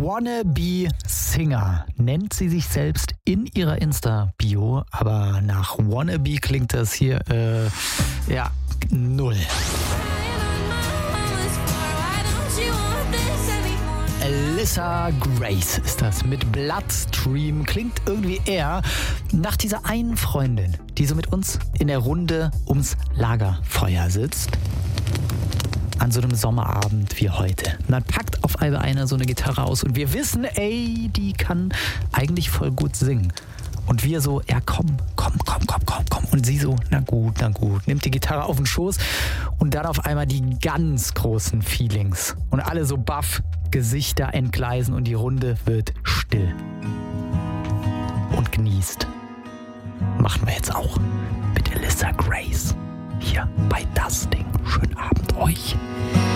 Wannabe Singer nennt sie sich selbst in ihrer Insta-Bio, aber nach Wannabe klingt das hier, null. Alyssa Grace ist das mit Bloodstream. Klingt irgendwie eher nach dieser einen Freundin, die so mit uns in der Runde ums Lagerfeuer sitzt. An so einem Sommerabend wie heute. Und dann packt auf einmal einer so eine Gitarre aus und wir wissen, die kann eigentlich voll gut singen. Und wir so, ja komm. Und sie so, na gut. Nimmt die Gitarre auf den Schoß und dann auf einmal die ganz großen Feelings. Und alle so baff, Gesichter entgleisen und die Runde wird still. Und genießt. Machen wir jetzt auch mit Alyssa Grace. Hier bei Das Ding. Schönen Abend euch.